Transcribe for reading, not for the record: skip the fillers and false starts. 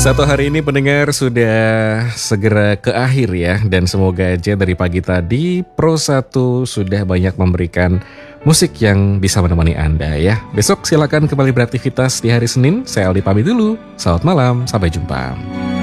Satu hari ini pendengar sudah segera ke akhir ya. Dan semoga aja dari pagi tadi Pro 1 sudah banyak memberikan musik yang bisa menemani Anda ya. Besok silakan kembali beraktivitas di hari Senin. Saya Aldi pamit dulu. Selamat malam, sampai jumpa.